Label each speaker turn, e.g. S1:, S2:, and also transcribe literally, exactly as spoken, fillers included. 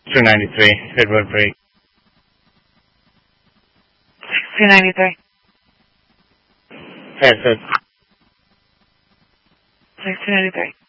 S1: two ninety-three, Redwood Break.
S2: two ninety-three.
S1: Yes, sir.
S2: six two ninety-three.